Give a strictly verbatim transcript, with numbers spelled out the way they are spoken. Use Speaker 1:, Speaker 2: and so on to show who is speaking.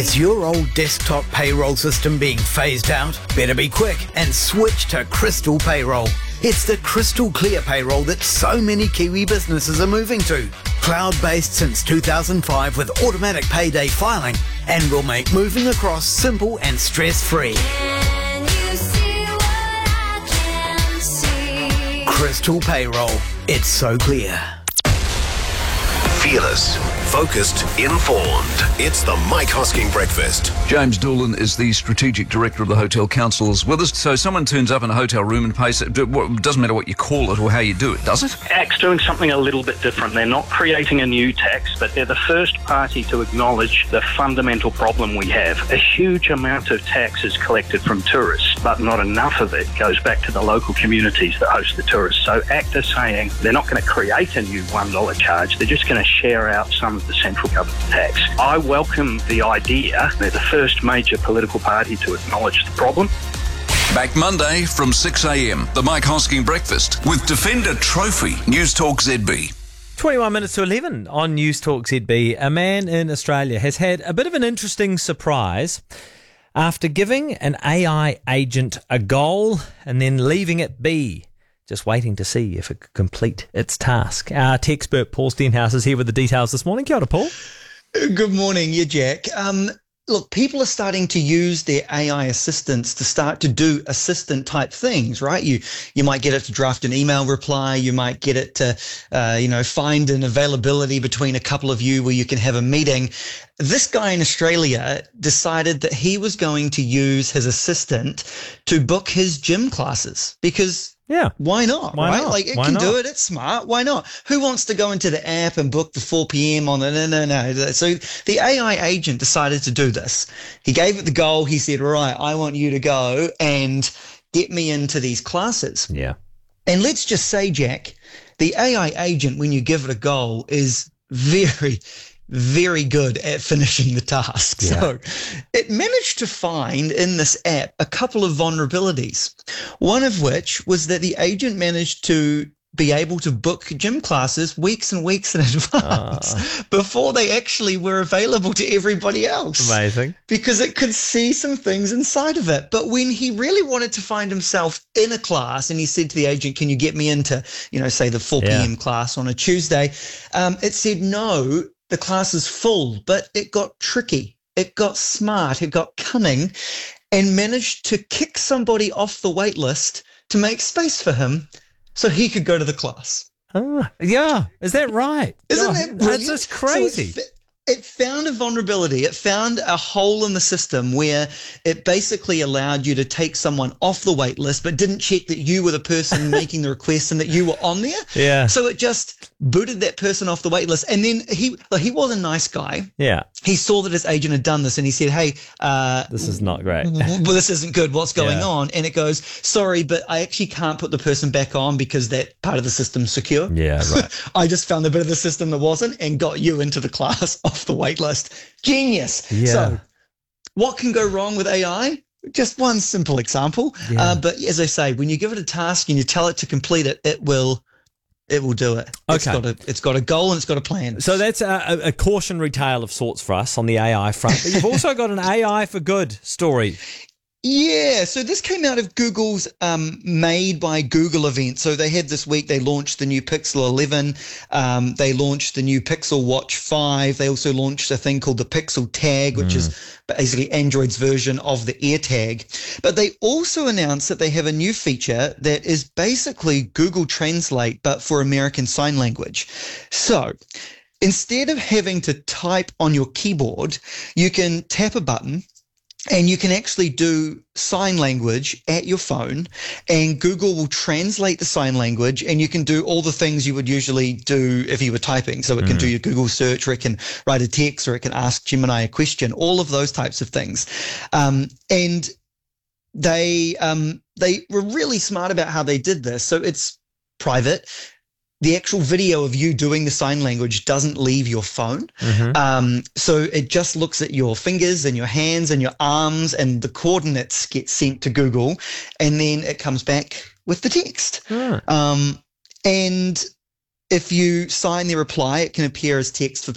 Speaker 1: Is your old desktop payroll system being phased out? Better be quick and switch to Crystal Payroll. It's the crystal clear payroll that so many Kiwi businesses are moving to. Cloud-based since two thousand five with automatic payday filing, and will make moving across simple and stress-free.
Speaker 2: Can you see what I can see?
Speaker 1: Crystal Payroll. It's so clear.
Speaker 3: Fearless, focused, informed. It's the Mike Hosking Breakfast.
Speaker 4: James Doolan is the Strategic Director of the Hotel Councils with us. So someone turns up in a hotel room and pays, it doesn't matter what you call it or how you do it, does it?
Speaker 5: A C T's doing something a little bit different. They're not creating a new tax, but they're the first party to acknowledge the fundamental problem we have. A huge amount of tax is collected from tourists, but not enough of it goes back to the local communities that host the tourists. So A C T is saying they're not going to create a new one dollar charge. They're just going to share out some of the central government tax. I welcome the idea. They're the first major political party to acknowledge the problem.
Speaker 4: Back Monday from six a.m. The Mike Hosking Breakfast with Defender Trophy, News Talk Z B.
Speaker 6: twenty-one minutes to eleven on News Talk Z B. A man in Australia has had a bit of an interesting surprise after giving an A I agent a goal and then leaving it be, just waiting to see if it could complete its task. Our tech expert Paul Stenhouse is here with the details this morning. Kia ora, Paul.
Speaker 7: Good morning, yeah, Jack. Um, look, people are starting to use their A I assistants to start to do assistant-type things, right? You you might get it to draft an email reply. You might get it to, uh, you know, find an availability between a couple of you where you can have a meeting. This guy in Australia decided that he was going to use his assistant to book his gym classes because
Speaker 6: Yeah.
Speaker 7: why not,
Speaker 6: Why
Speaker 7: right?
Speaker 6: not?
Speaker 7: Like, it
Speaker 6: Why
Speaker 7: can
Speaker 6: not?
Speaker 7: do it. It's smart. Why not? Who wants to go into the app and book the four p.m. on the, no, no, no. So the A I agent decided to do this. He gave it the goal. He said, right, I want you to go and get me into these classes.
Speaker 6: Yeah.
Speaker 7: And let's just say, Jack, the A I agent, when you give it a goal, is very, very good at finishing the task.
Speaker 6: Yeah.
Speaker 7: So it managed to find in this app a couple of vulnerabilities, one of which was that the agent managed to be able to book gym classes weeks and weeks in advance
Speaker 6: Ah.
Speaker 7: before they actually were available to everybody else.
Speaker 6: Amazing.
Speaker 7: Because it could see some things inside of it. But when he really wanted to find himself in a class and he said to the agent, can you get me into, you know, say the four p.m.
Speaker 6: Yeah.
Speaker 7: class on a Tuesday, um, it said, no, the class is full. But it got tricky. It got smart. It got cunning and managed to kick somebody off the wait list to make space for him so he could go to the class.
Speaker 6: Ah, yeah. Is that right?
Speaker 7: Isn't
Speaker 6: Oh,
Speaker 7: that
Speaker 6: That's
Speaker 7: brilliant?
Speaker 6: just
Speaker 7: So
Speaker 6: crazy.
Speaker 7: it, it found a vulnerability. It found a hole in the system where it basically allowed you to take someone off the wait list, but didn't check that you were the person making the request and that you were on there.
Speaker 6: Yeah.
Speaker 7: So it just booted that person off the wait list. And then he, like, he was a nice guy.
Speaker 6: Yeah.
Speaker 7: He saw that his agent had done this and he said, hey, uh,
Speaker 6: This is not great.
Speaker 7: well, this isn't good. What's going
Speaker 6: Yeah.
Speaker 7: on? And it goes, sorry, but I actually can't put the person back on because that part of the system's secure.
Speaker 6: Yeah, right.
Speaker 7: I just found the bit of the system that wasn't and got you into the class off the wait list. Genius.
Speaker 6: Yeah.
Speaker 7: So what can go wrong with A I? Just one simple example.
Speaker 6: Yeah.
Speaker 7: Uh, but as I say, when you give it a task and you tell it to complete it, it will it will do it. It's
Speaker 6: Okay.
Speaker 7: got a, it's got a goal and it's got a plan.
Speaker 6: So that's a, a cautionary tale of sorts for us on the A I front. But you've also got an A I for good story.
Speaker 7: Yeah, so this came out of Google's um, Made by Google event. So they had this week, they launched the new Pixel eleven. Um, they launched the new Pixel Watch five. They also launched a thing called the Pixel Tag, which is basically Android's version of the AirTag. But they also announced that they have a new feature that is basically Google Translate, but for American Sign Language. So instead of having to type on your keyboard, you can tap a button and you can actually do sign language at your phone, and Google will translate the sign language, and you can do all the things you would usually do if you were typing. So it can do your Google search, or it can write a text, or it can ask Gemini a question, all of those types of things. Um, and they um, they were really smart about how they did this. So it's private. The actual video of you doing the sign language doesn't leave your phone.
Speaker 6: Mm-hmm.
Speaker 7: Um, so it just looks at your fingers and your hands and your arms, and the coordinates get sent to Google, and then it comes back with the text.
Speaker 6: Ah.
Speaker 7: Um, and if you sign the reply, it can appear as text for